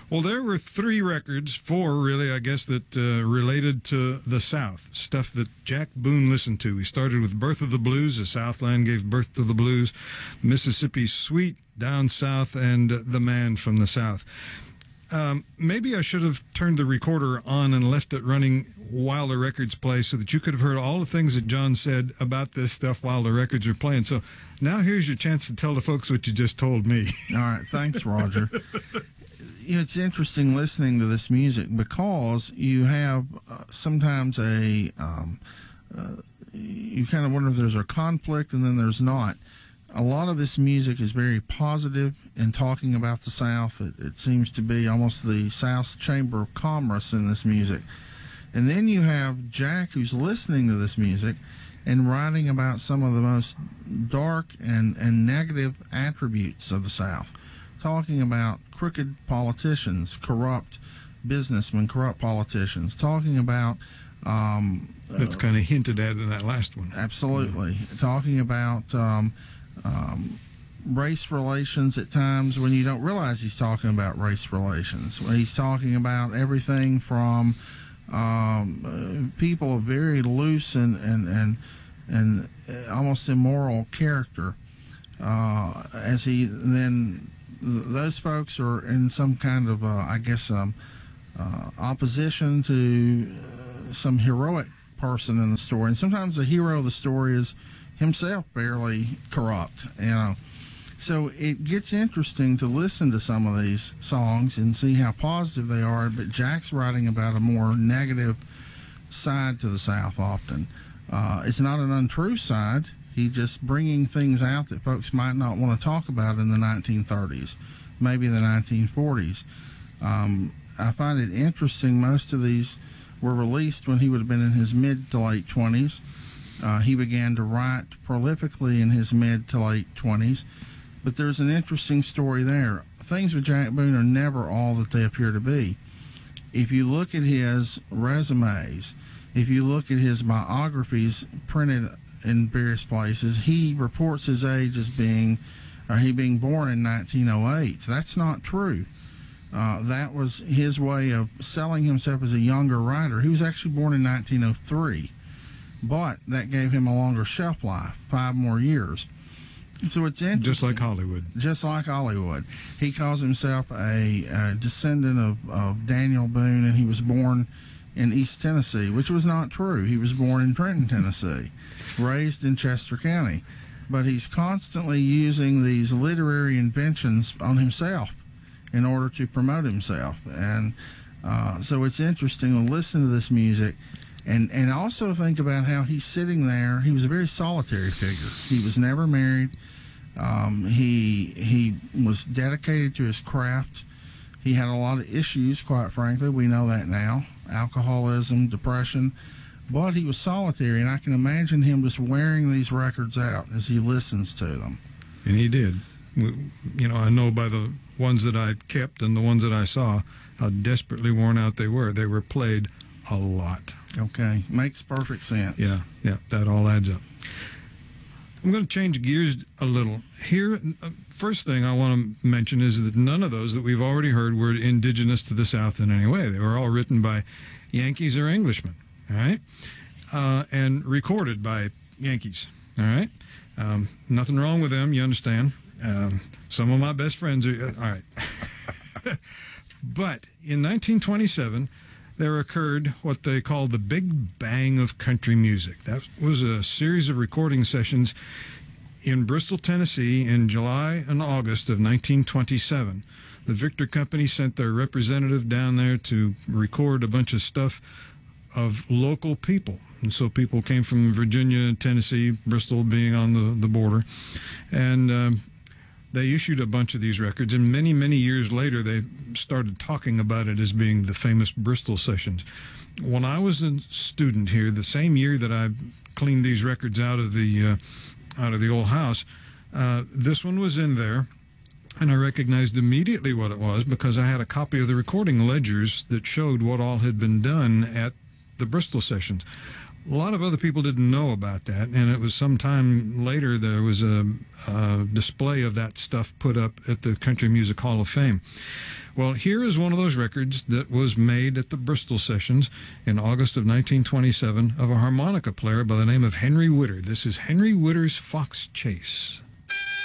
Well, there were 3 records, 4 really, I guess, that related to the South, stuff that Jack Boone listened to. He started with Birth of the Blues, The Southland Gave Birth to the Blues, Mississippi Sweet, Down South, and The Man from the South. Maybe I should have turned the recorder on and left it running while the records play so that you could have heard all the things that John said about this stuff while the records are playing. So now here's your chance to tell the folks what you just told me. All right. Thanks, Roger. It's interesting listening to this music because you have sometimes you kind of wonder if there's a conflict and then there's not. A lot of this music is very positive in talking about the South. It seems to be almost the South Chamber of Commerce in this music. And then you have Jack, who's listening to this music and writing about some of the most dark and negative attributes of the South, talking about crooked politicians, corrupt businessmen, corrupt politicians, talking about... that's kind of hinted at in that last one. Absolutely. Yeah. Talking about race relations at times when you don't realize he's talking about race relations. When he's talking about everything from people of very loose and almost immoral character, as he then... Those folks are in some kind of, opposition to some heroic person in the story. And sometimes the hero of the story is himself fairly corrupt, So it gets interesting to listen to some of these songs and see how positive they are. But Jack's writing about a more negative side to the South often. It's not an untrue side. He's just bringing things out that folks might not want to talk about in the 1930s, maybe the 1940s. I find it interesting. Most of these were released when he would have been in his mid to late 20s. He began to write prolifically in his mid to late 20s. But there's an interesting story there. Things with Jack Boone are never all that they appear to be. If you look at his resumes, if you look at his biographies printed in various places, he reports his age as being born in 1908. That's not true. That was his way of selling himself as a younger writer. He was actually born in 1903, but that gave him a longer shelf life, 5 more years. So it's interesting. Just like Hollywood. Just like Hollywood. He calls himself a descendant of Daniel Boone, and he was born in East Tennessee, which was not true. He was born in Trenton, Tennessee, raised in Chester County. But he's constantly using these literary inventions on himself in order to promote himself. And so it's interesting to listen to this music and also think about how he's sitting there. He was a very solitary figure. He was never married. He was dedicated to his craft. He had a lot of issues, quite frankly. We know that now. Alcoholism, depression. But he was solitary, and I can imagine him just wearing these records out as he listens to them. And he did. I know by the ones that I kept and the ones that I saw how desperately worn out they were. They were played a lot. Okay. Makes perfect sense. Yeah, that all adds up. I'm going to change gears a little. Here, first thing I want to mention is that none of those that we've already heard were indigenous to the South in any way. They were all written by Yankees or Englishmen, all right? And recorded by Yankees, all right? Nothing wrong with them, you understand. Some of my best friends are, all right. But in 1927, there occurred what they called the Big Bang of country music. That was a series of recording sessions in Bristol, Tennessee in July and August of 1927. The Victor Company sent their representative down there to record a bunch of stuff of local people. And so people came from Virginia, Tennessee, Bristol being on the border. And they issued a bunch of these records, and many, many years later, they started talking about it as being the famous Bristol sessions. When I was a student here, the same year that I cleaned these records out of the old house, this one was in there, and I recognized immediately what it was because I had a copy of the recording ledgers that showed what all had been done at the Bristol sessions. A lot of other people didn't know about that, and it was some time later there was a display of that stuff put up at the Country Music Hall of Fame. Well, here is one of those records that was made at the Bristol Sessions in August of 1927 of a harmonica player by the name of Henry Witter. This is Henry Witter's Fox Chase.